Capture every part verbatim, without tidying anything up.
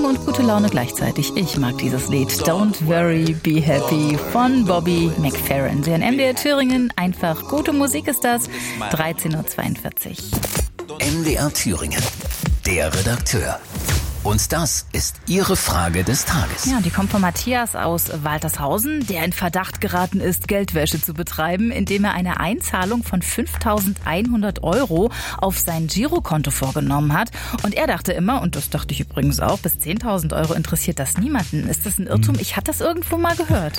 Hoffnung und gute Laune gleichzeitig. Ich mag dieses Lied. Don't Worry, Be Happy von Bobby McFerrin. Sie in M D R Thüringen. Einfach gute Musik ist das. dreizehn Uhr zweiundvierzig. M D R Thüringen. Der Redakteur. Und das ist Ihre Frage des Tages. Ja, die kommt von Matthias aus Waltershausen, der in Verdacht geraten ist, Geldwäsche zu betreiben, indem er eine Einzahlung von fünftausendeinhundert Euro auf sein Girokonto vorgenommen hat. Und er dachte immer, und das dachte ich übrigens auch, bis zehntausend Euro interessiert das niemanden. Ist das ein Irrtum? Ich hatte das irgendwo mal gehört.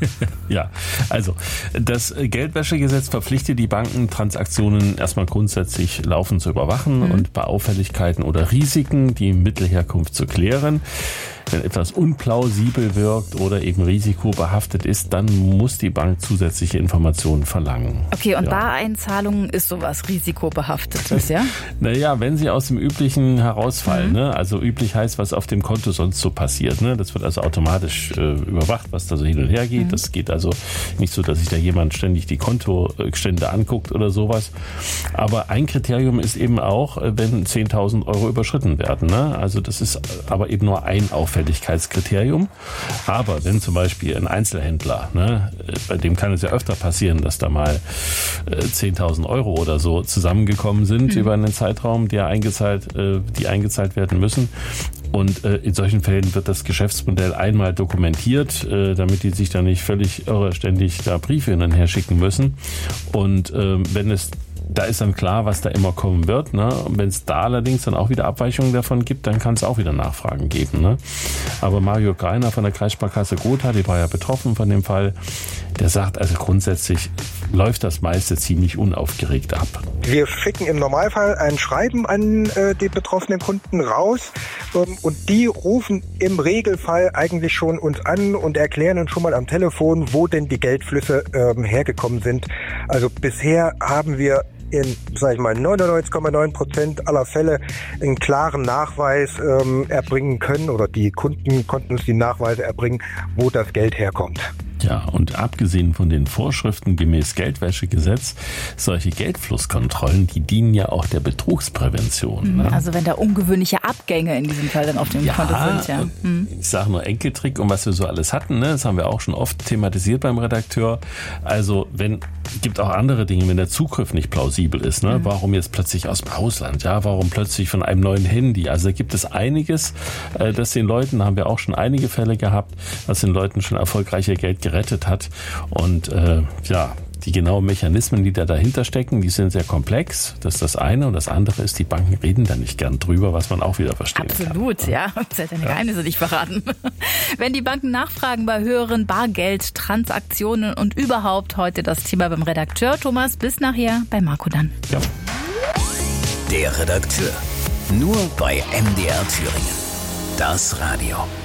Ja, also das Geldwäschegesetz verpflichtet die Banken, Transaktionen erstmal grundsätzlich laufend zu überwachen mhm. und bei Auffälligkeiten oder Risiken die Mittelherkunft zu klären. Wenn etwas unplausibel wirkt oder eben risikobehaftet ist, dann muss die Bank zusätzliche Informationen verlangen. Okay, und ja. Bareinzahlungen ist sowas Risikobehaftetes, ja? Naja, wenn sie aus dem Üblichen herausfallen, Mhm. ne? Also üblich heißt, was auf dem Konto sonst so passiert. Ne? Das wird also automatisch äh, überwacht, was da so hin und her geht. Mhm. Das geht also nicht so, dass sich da jemand ständig die Kontostände anguckt oder sowas. Aber ein Kriterium ist eben auch, wenn zehntausend Euro überschritten werden. Ne? Also das ist aber eben nur ein Auffälligkeitskriterium. Aber wenn zum Beispiel ein Einzelhändler, ne, bei dem kann es ja öfter passieren, dass da mal äh, zehntausend Euro oder so zusammengekommen sind mhm. über einen Zeitraum, der eingezahlt, äh, die eingezahlt werden müssen. Und äh, in solchen Fällen wird das Geschäftsmodell einmal dokumentiert, äh, damit die sich da nicht völlig irre ständig da Briefe hin und her schicken müssen. Und äh, wenn es Da ist dann klar, was da immer kommen wird. Ne? Und wenn es da allerdings dann auch wieder Abweichungen davon gibt, dann kann es auch wieder Nachfragen geben. Ne? Aber Mario Greiner von der Kreissparkasse Gotha, die war ja betroffen von dem Fall, der sagt, also grundsätzlich läuft das meiste ziemlich unaufgeregt ab. Wir schicken im Normalfall ein Schreiben an äh, die betroffenen Kunden raus ähm, und die rufen im Regelfall eigentlich schon uns an und erklären uns schon mal am Telefon, wo denn die Geldflüsse ähm, hergekommen sind. Also bisher haben wir in, sag ich mal, neunundneunzig Komma neun Prozent aller Fälle einen klaren Nachweis ähm, erbringen können oder die Kunden konnten uns die Nachweise erbringen, wo das Geld herkommt. Ja, und abgesehen von den Vorschriften gemäß Geldwäschegesetz, solche Geldflusskontrollen, die dienen ja auch der Betrugsprävention. Ne? Also wenn da ungewöhnliche Abgänge in diesem Fall dann auf dem ja, Konto sind. Ja, hm. Ich sage nur Enkeltrick, um was wir so alles hatten. Ne? Das haben wir auch schon oft thematisiert beim Redakteur. Also wenn gibt auch andere Dinge, wenn der Zugriff nicht plausibel ist. Ne? Mhm. Warum jetzt plötzlich aus dem Ausland? Ja, warum plötzlich von einem neuen Handy? Also da gibt es einiges, äh, das den Leuten, da haben wir auch schon einige Fälle gehabt, was den Leuten schon erfolgreich ihr Geld gerettet hat. Und äh, ja, die genauen Mechanismen, die da dahinter stecken, die sind sehr komplex. Das ist das eine. Und das andere ist, die Banken reden da nicht gern drüber, was man auch wieder verstehen kann. Absolut, ja. Das hat deine Geheimnisse nicht verraten. Wenn die Banken nachfragen bei höheren Bargeldtransaktionen und überhaupt heute das Thema beim Redakteur. Thomas, bis nachher bei Marco dann. Ja. Der Redakteur. Nur bei M D R Thüringen. Das Radio.